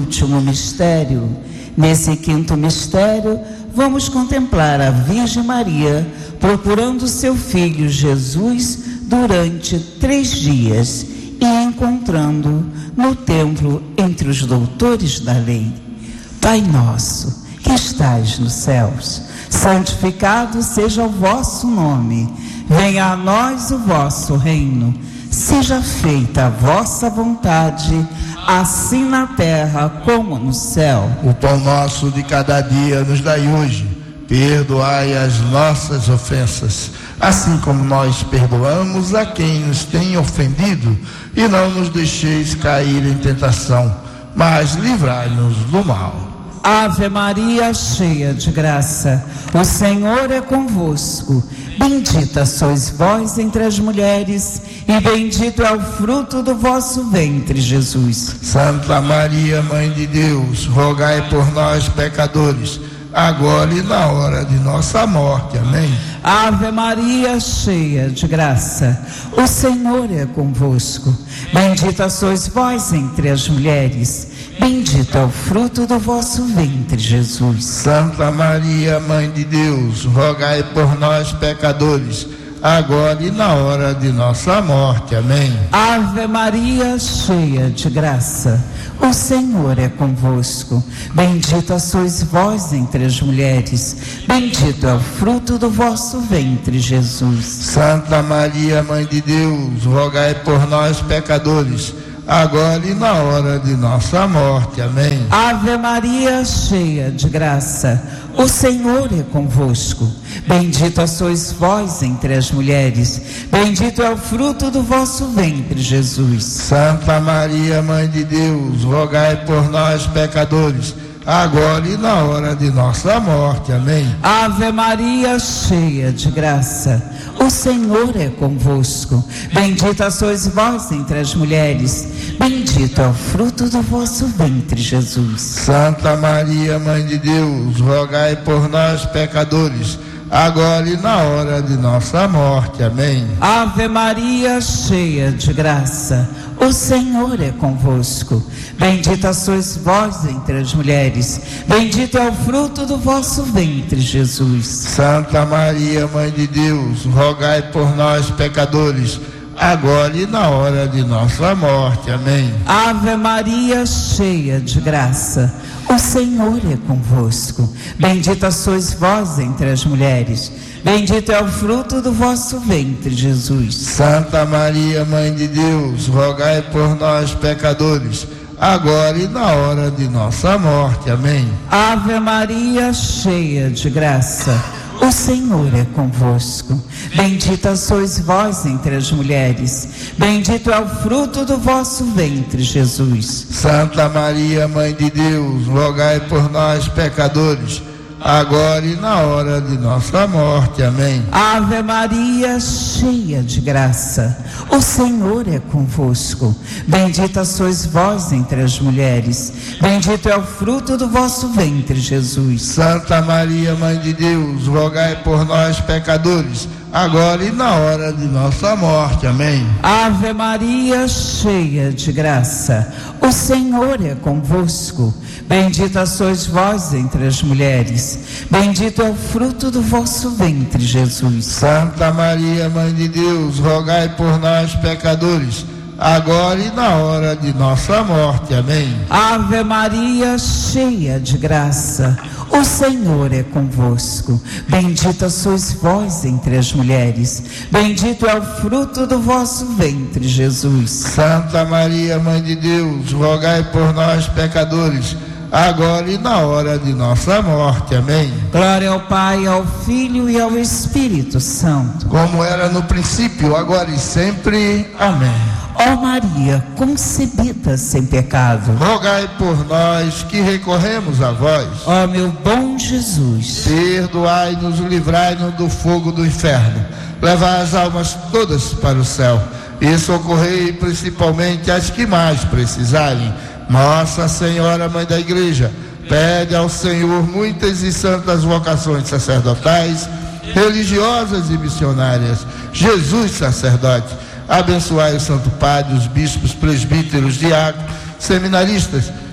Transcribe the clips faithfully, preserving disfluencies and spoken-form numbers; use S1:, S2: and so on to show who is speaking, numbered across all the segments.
S1: último mistério. Nesse quinto mistério, vamos contemplar a Virgem Maria procurando seu filho Jesus durante três dias e encontrando no templo entre os doutores da lei. Pai nosso, que estais nos céus, santificado seja o vosso nome. Venha a nós o vosso reino. Seja feita a vossa vontade, assim na terra como no céu.
S2: O pão nosso de cada dia nos dai hoje. Perdoai as nossas ofensas, assim como nós perdoamos a quem nos tem ofendido. E não nos deixeis cair em tentação, mas livrai-nos do mal.
S1: Ave Maria, cheia de graça, o Senhor é convosco. Bendita sois vós entre as mulheres, e bendito é o fruto do vosso ventre, Jesus.
S2: Santa Maria, Mãe de Deus, rogai por nós, pecadores, agora e na hora de nossa morte. Amém.
S1: Ave Maria, cheia de graça, o Senhor é convosco. Bendita sois vós entre as mulheres, bendito é o fruto do vosso ventre, Jesus.
S2: Santa Maria, Mãe de Deus, rogai por nós, pecadores, agora e na hora de nossa morte. Amém.
S1: Ave Maria, cheia de graça, o Senhor é convosco. Bendita sois vós entre as mulheres, bendito é o fruto do vosso ventre, Jesus.
S2: Santa Maria, Mãe de Deus, rogai por nós, pecadores, agora e na hora de nossa morte. Amém.
S1: Ave Maria, cheia de graça, o Senhor é convosco. Bendita sois vós entre as mulheres, bendito é o fruto do vosso ventre, Jesus.
S2: Santa Maria, Mãe de Deus, rogai por nós, pecadores, agora e na hora de nossa morte. Amém.
S1: Ave Maria, cheia de graça, o Senhor é convosco. Bendita sois vós entre as mulheres, bendito é o fruto do vosso ventre, Jesus.
S2: Santa Maria, Mãe de Deus, rogai por nós, pecadores, agora e na hora de nossa morte. Amém.
S1: Ave Maria, cheia de graça, o Senhor é convosco. Bendita sois vós entre as mulheres, bendito é o fruto do vosso ventre, Jesus.
S2: Santa Maria, Mãe de Deus, rogai por nós, pecadores, agora e na hora de nossa morte. Amém.
S1: Ave Maria, cheia de graça, o Senhor é convosco. Bendita sois vós entre as mulheres, bendito é o fruto do vosso ventre, Jesus.
S2: Santa Maria, Mãe de Deus, rogai por nós, pecadores, agora e na hora de nossa morte. Amém.
S1: Ave Maria, cheia de graça, o Senhor é convosco. Bendita sois vós entre as mulheres, bendito é o fruto do vosso ventre, Jesus.
S2: Santa Maria, Mãe de Deus, rogai por nós, pecadores, agora e na hora de nossa morte. Amém.
S1: Ave Maria, cheia de graça, o Senhor é convosco. Bendita sois vós entre as mulheres, bendito é o fruto do vosso ventre, Jesus.
S2: Santa Maria, Mãe de Deus, rogai por nós, pecadores, agora e na hora de nossa morte. Amém.
S1: Ave Maria, cheia de graça, o Senhor é convosco. Bendita sois vós entre as mulheres, bendito é o fruto do vosso ventre, Jesus.
S2: Santa Maria, Mãe de Deus, rogai por nós, pecadores, agora e na hora de nossa morte. Amém.
S1: Ave Maria, cheia de graça, o Senhor é convosco. Bendita sois vós entre as mulheres, bendito é o fruto do vosso ventre, Jesus.
S2: Santa Maria, Mãe de Deus, rogai por nós, pecadores, agora e na hora de nossa morte. Amém.
S1: Glória ao Pai, ao Filho e ao Espírito Santo,
S2: como era no princípio, agora e sempre. Amém.
S1: Ó Maria, concebida sem pecado,
S2: rogai por nós que recorremos a vós.
S1: Ó meu bom Jesus,
S2: perdoai-nos, livrai-nos do fogo do inferno, levai as almas todas para o céu e socorrei principalmente as que mais precisarem. Nossa Senhora, Mãe da Igreja, pede ao Senhor muitas e santas vocações sacerdotais, religiosas e missionárias. Jesus, sacerdote, abençoai o Santo Padre, os bispos, presbíteros, diáconos, seminaristas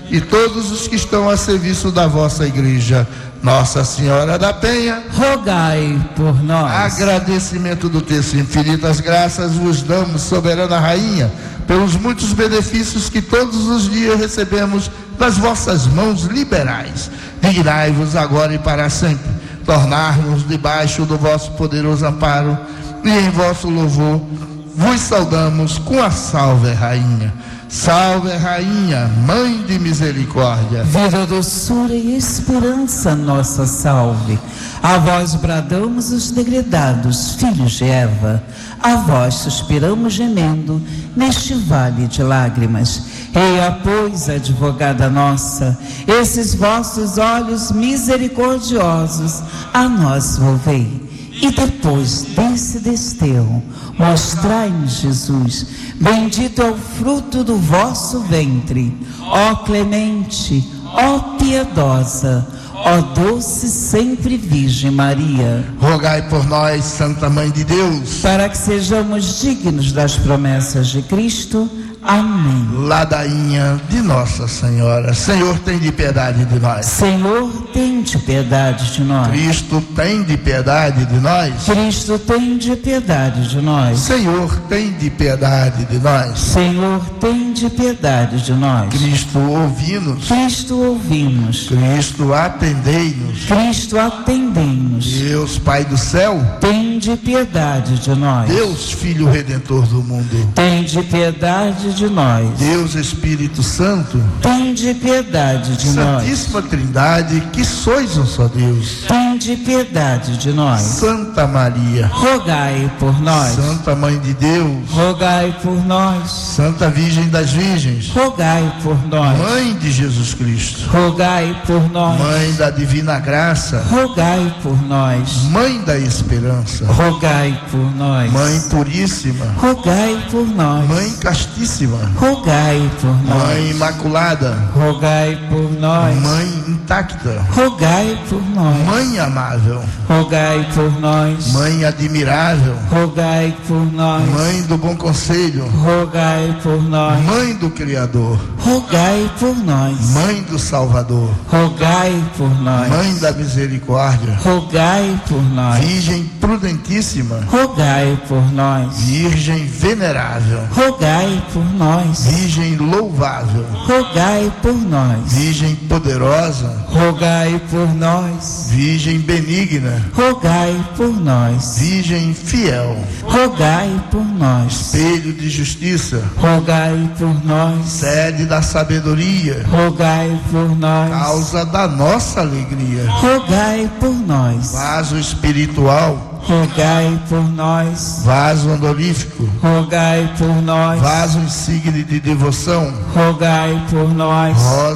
S2: e todos os que estão a serviço da vossa igreja. Nossa Senhora da Penha,
S1: rogai por nós.
S2: Agradecimento do texto. Infinitas graças vos damos, soberana Rainha, pelos muitos benefícios que todos os dias recebemos das vossas mãos liberais. Dignai-vos agora e para sempre tornar-nos debaixo do vosso poderoso amparo, e em vosso louvor vos saudamos com a salve, Rainha. Salve, Rainha, Mãe de misericórdia,
S1: vida, doçura e esperança, nossa salve. A vós bradamos os degredados filhos de Eva, a vós suspiramos gemendo neste vale de lágrimas. Eia, pois, advogada nossa, esses vossos olhos misericordiosos a nós volvei. E depois desse desterro, mostrai-nos Jesus, bendito é o fruto do vosso ventre. Ó clemente, ó piedosa, ó doce sempre Virgem Maria,
S2: rogai por nós, Santa Mãe de Deus,
S1: para que sejamos dignos das promessas de Cristo. Amém.
S2: Ladainha de Nossa Senhora. Senhor, tem de piedade de nós.
S1: Senhor, tem de piedade de nós.
S2: Cristo, tem de piedade de nós.
S1: Cristo, tem de piedade de nós.
S2: Senhor, tem de piedade de nós.
S1: Senhor, tem de piedade de nós.
S2: Cristo, ouvi-nos.
S1: Cristo, ouvimos.
S2: Cristo, atendei-nos.
S1: Cristo, atendei-nos.
S2: Deus, Pai do céu,
S1: tem de piedade de nós.
S2: Deus, Filho Redentor do mundo,
S1: tem de piedade de nós.
S2: Deus, Espírito Santo,
S1: tem de piedade de nós.
S2: Santíssima Trindade, que sois um só Deus,
S1: tem de piedade de nós.
S2: Santa Maria,
S1: rogai por nós.
S2: Santa Mãe de Deus,
S1: rogai por nós.
S2: Santa Virgem das Virgens,
S1: rogai por nós.
S2: Mãe de Jesus Cristo,
S1: rogai por nós.
S2: Mãe da Divina Graça,
S1: rogai por nós.
S2: Mãe da Esperança,
S1: rogai por nós.
S2: Mãe Puríssima,
S1: rogai por nós.
S2: Mãe Castíssima,
S1: rogai por nós.
S2: Mãe Imaculada,
S1: rogai por nós.
S2: Mãe Intacta,
S1: rogai por nós.
S2: Mãe Amável,
S1: rogai por nós.
S2: Mãe Admirável,
S1: rogai por nós.
S2: Mãe do Bom Conselho,
S1: rogai por nós.
S2: Mãe do Criador,
S1: rogai por nós.
S2: Mãe do Salvador,
S1: rogai por nós.
S2: Mãe da Misericórdia,
S1: rogai por nós.
S2: Virgem Prudentíssima,
S1: rogai por nós.
S2: Virgem Venerável,
S1: rogai por nós.
S2: Virgem Louvável,
S1: rogai por nós.
S2: Virgem Poderosa,
S1: rogai por nós.
S2: Virgem Benigna,
S1: rogai por nós.
S2: Virgem Fiel,
S1: rogai por nós.
S2: Espelho de Justiça,
S1: rogai por nós.
S2: Sede da Sabedoria,
S1: rogai por nós.
S2: Causa da nossa alegria,
S1: rogai por nós.
S2: Vaso espiritual,
S1: rogai por nós.
S2: Vaso honorífico,
S1: rogai por nós.
S2: Vaso insigne de devoção,
S1: rogai por nós.
S2: Rosa